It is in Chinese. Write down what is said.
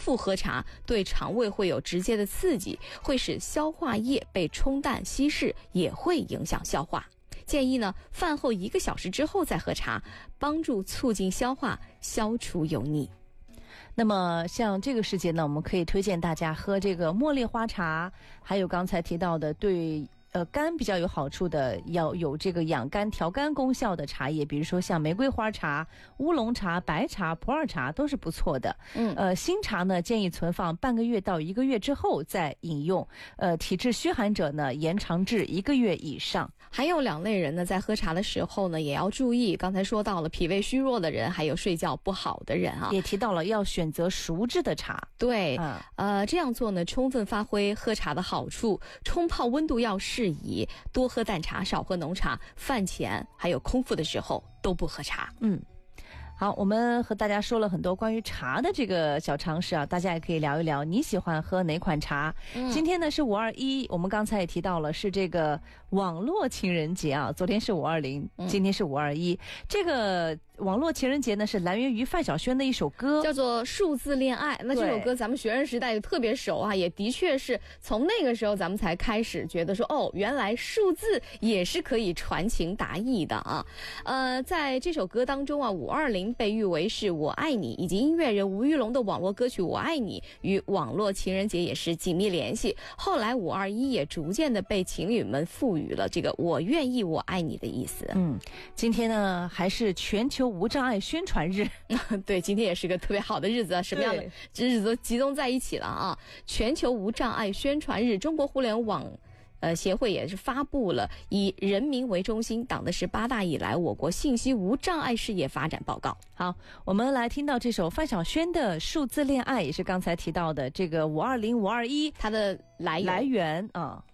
复喝茶对肠胃会有直接的刺激，会使消化液被冲淡稀释，也会影响消化。建议呢，饭后1个小时之后再喝茶，帮助促进消化，消除油腻。 那么像这个时节呢，我们可以推荐大家喝这个茉莉花茶，还有刚才提到的对肝比较有好处的，要有这个养肝调肝功效的茶叶，比如说像玫瑰花茶、乌龙茶、白茶、普洱茶都是不错的。新茶呢建议存放半个月到1个月之后再饮用。体质虚寒者呢延长至1个月以上。 还有2类人呢，在喝茶的时候呢也要注意，刚才说到了脾胃虚弱的人，还有睡觉不好的人啊， 也提到了要选择熟制的茶。 对，这样做呢，充分发挥喝茶的好处，冲泡温度要适宜，多喝淡茶，少喝浓茶，饭前还有空腹的时候都不喝茶。 好，我们和大家说了很多关于茶的这个小常识啊，大家也可以聊一聊你喜欢喝哪款茶。今天呢是521，我们刚才也提到了是这个网络情人节啊，昨天是520，今天是521。这个网络情人节呢是来源于范晓萱的一首歌， 叫做《数字恋爱》。那这首歌咱们学生时代特别熟啊，也的确是从那个时候咱们才开始觉得说，哦，原来数字也是可以传情达意的啊。在这首歌当中啊，520被誉为是我爱你，以及音乐人吴玉龙的网络歌曲《我爱你》与网络情人节也是紧密联系。后来521也逐渐的被情侣们赋予了这个我愿意我爱你的意思。 今天呢还是全球无障碍宣传日。 对，今天也是个特别好的日子啊，什么样的日子都集中在一起了啊！全球无障碍宣传日，中国互联网协会也是发布了以人民为中心党的18大以来我国信息无障碍事业发展报告。 好，我们来听到这首范晓萱的数字恋爱，也是刚才提到的这个520、521 它的来源啊。